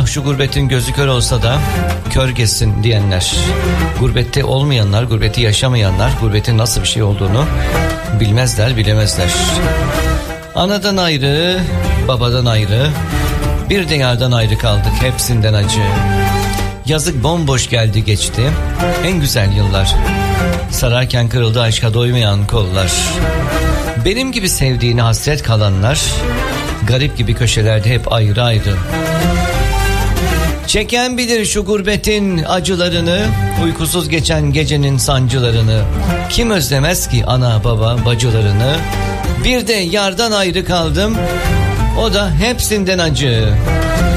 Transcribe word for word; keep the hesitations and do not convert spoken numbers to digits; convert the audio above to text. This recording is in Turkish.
şu gurbetin gözü kör olsa da kör geçsin diyenler, gurbette olmayanlar, gurbeti yaşamayanlar gurbetin nasıl bir şey olduğunu bilmezler, bilemezler. Anadan ayrı, babadan ayrı, bir diyardan ayrı kaldık, hepsinden acı. Yazık bomboş geldi geçti en güzel yıllar. Sararken kırıldı aşka doymayan kollar. Benim gibi sevdiğine hasret kalanlar, garip gibi köşelerde hep ayrı ayrı. Çeken bilir şu gurbetin acılarını, uykusuz geçen gecenin sancılarını. Kim özlemez ki ana baba bacılarını? Bir de yardan ayrı kaldım, o da hepsinden acı.